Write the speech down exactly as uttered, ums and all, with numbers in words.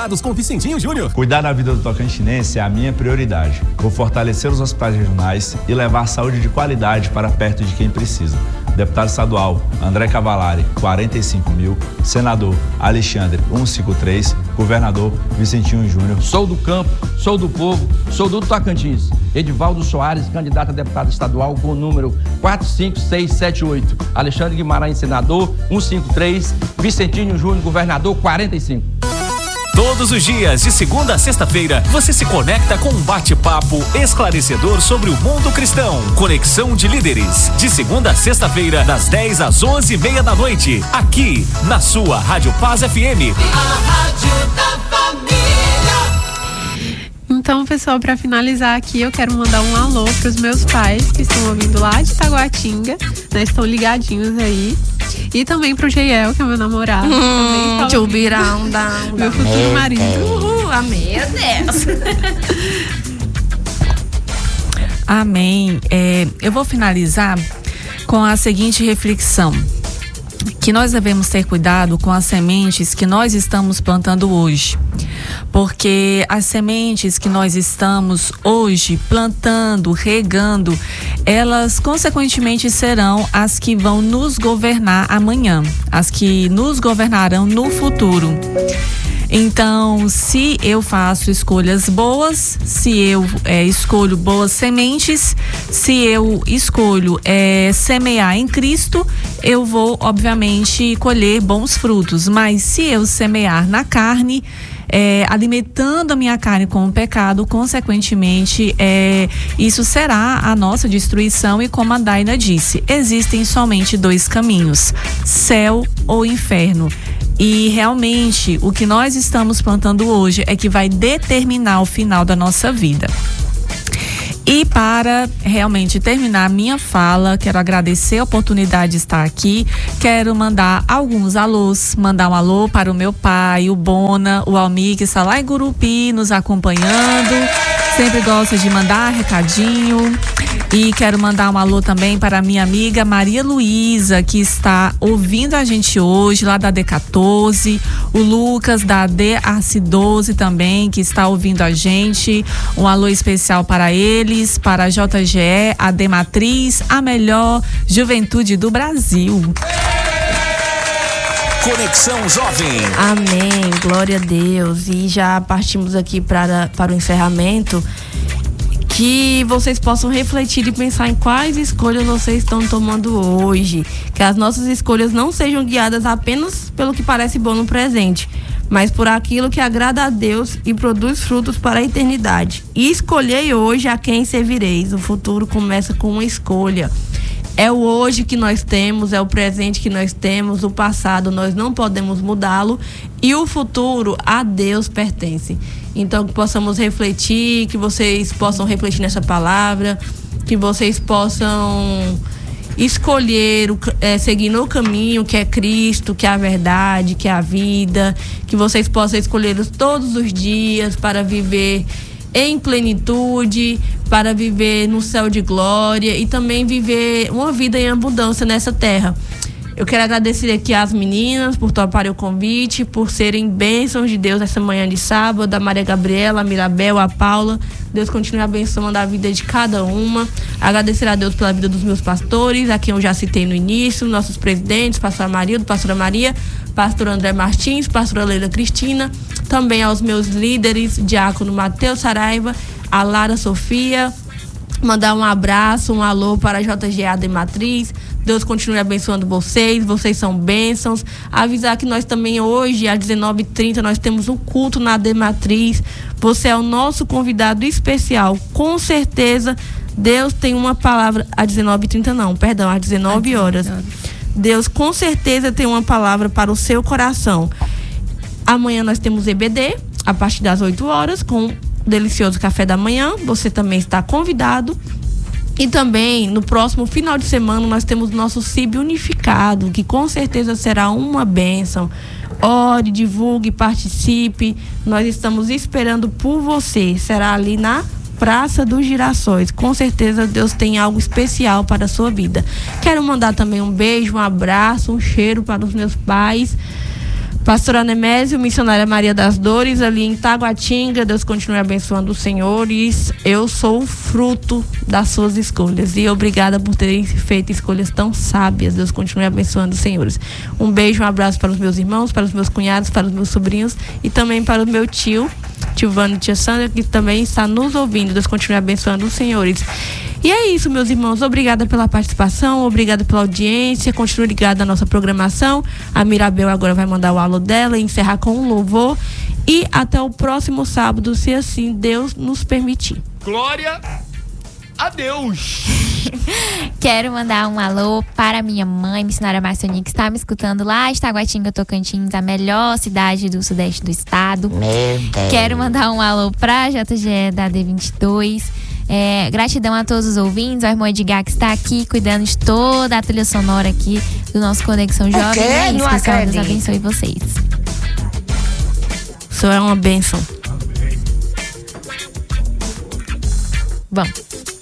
resultados com Vicentinho Júnior. Cuidar da vida do tocantinense é a minha prioridade. Vou fortalecer os hospitais regionais e levar saúde de qualidade para perto de quem precisa. Deputado estadual André Cavalari, quarenta e cinco mil. Senador Alexandre, cento e cinquenta e três. Governador Vicentinho Júnior. Sou do campo, sou do povo, sou do Tocantins. Edivaldo Soares, candidato a deputado estadual com o número quatro cinco seis sete oito. Alexandre Guimarães, senador, cento e cinquenta e três. Vicentinho Júnior, governador, quarenta e cinco. Todos os dias, de segunda a sexta-feira, você se conecta com um bate-papo esclarecedor sobre o mundo cristão. Conexão de Líderes, de segunda a sexta-feira, das dez às onze e meia da noite, aqui na sua Rádio Paz F M. A Rádio da Família. Então, pessoal, para finalizar aqui, eu quero mandar um alô para os meus pais que estão ouvindo lá de Taguatinga, né? Estão ligadinhos aí. E também pro Geiel, que é meu namorado. Hum, Tchubirão, meu futuro marido. Uhul, amém, Deus. Amém. É, eu vou finalizar com a seguinte reflexão. Que nós devemos ter cuidado com as sementes que nós estamos plantando hoje. Porque as sementes que nós estamos hoje plantando, regando, elas consequentemente serão as que vão nos governar amanhã, as que nos governarão no futuro. Então, se eu faço escolhas boas, se eu é, escolho boas sementes, se eu escolho é, semear em Cristo, eu vou, obviamente, colher bons frutos. Mas se eu semear na carne, é, alimentando a minha carne com o pecado, consequentemente, é, isso será a nossa destruição. E como a Daina disse, existem somente dois caminhos, céu ou inferno. E realmente o que nós estamos plantando hoje é que vai determinar o final da nossa vida. E para realmente terminar a minha fala, quero agradecer a oportunidade de estar aqui. Quero mandar alguns alôs, mandar um alô para o meu pai, o Bona, o Almir, que está lá em Gurupi nos acompanhando. Sempre gosta de mandar recadinho. E quero mandar um alô também para a minha amiga Maria Luísa, que está ouvindo a gente hoje, lá da D quatorze. O Lucas, da D Arce doze também, que está ouvindo a gente. Um alô especial para eles, para a J G E, a D Matriz, a melhor juventude do Brasil. Conexão Jovem. Amém, glória a Deus. E já partimos aqui para, para o encerramento. Que vocês possam refletir e pensar em quais escolhas vocês estão tomando hoje. Que as nossas escolhas não sejam guiadas apenas pelo que parece bom no presente, mas por aquilo que agrada a Deus e produz frutos para a eternidade. E escolhei hoje a quem servireis. O futuro começa com uma escolha. É o hoje que nós temos, é o presente que nós temos, o passado nós não podemos mudá-lo e o futuro a Deus pertence. Então que possamos refletir, que vocês possam refletir nessa palavra, que vocês possam escolher, é, seguir no caminho que é Cristo, que é a verdade, que é a vida, que vocês possam escolher todos os dias para viver em plenitude, para viver no céu de glória e também viver uma vida em abundância nessa terra. Eu quero agradecer aqui às meninas por toparem o convite, por serem bênçãos de Deus essa manhã de sábado, a Maria Gabriela, a Mirabel, a Paula. Deus continue abençoando a vida de cada uma. Agradecer a Deus pela vida dos meus pastores, a quem eu já citei no início, nossos presidentes, pastor Amarildo, pastora Maria, pastor André Martins, pastora Leila Cristina, também aos meus líderes, diácono Mateus Saraiva, a Lara Sofia. Mandar um abraço, um alô para a J G A de Matriz. Deus continue abençoando vocês, vocês são bênçãos. Avisar que nós também hoje, às dezenove e trinta, nós temos um culto na D Matriz. Você é o nosso convidado especial. Com certeza, Deus tem uma palavra, às dezenove e trinta não, perdão, às dezenove horas. Deus com certeza tem uma palavra para o seu coração. Amanhã nós temos E B D, a partir das oito horas, com delicioso café da manhã. Você também está convidado. E também no próximo final de semana nós temos nosso C I B unificado, que com certeza será uma bênção. Ore, divulgue, participe. Nós estamos esperando por você. Será ali na Praça dos Girassóis. Com certeza Deus tem algo especial para a sua vida. Quero mandar também um beijo, um abraço, um cheiro para os meus pais, Pastora Nemésio, missionária Maria das Dores, ali em Taguatinga. Deus continue abençoando os senhores. Eu sou fruto das suas escolhas. E obrigada por terem feito escolhas tão sábias. Deus continue abençoando os senhores. Um beijo, um abraço para os meus irmãos, para os meus cunhados, para os meus sobrinhos e também para o meu tio, tio Vano e tia Sandra, que também está nos ouvindo. Deus continue abençoando os senhores. E é isso, meus irmãos. Obrigada pela participação, obrigada pela audiência. Continue ligado à nossa programação. A Mirabel agora vai mandar o alô dela e encerrar com um louvor. E até o próximo sábado, se assim Deus nos permitir. Glória a Deus! Quero mandar um alô para minha mãe, missionária Marcione, que está me escutando lá em Taguatinga, Tocantins, a melhor cidade do sudeste do estado. Quero mandar um alô para a J G E da D vinte e dois. É, gratidão a todos os ouvintes, ao irmão Edgar que está aqui cuidando de toda a trilha sonora aqui do nosso Conexão Jovem. É isso, pessoal, Deus abençoe vocês. Isso é uma bênção. Bom.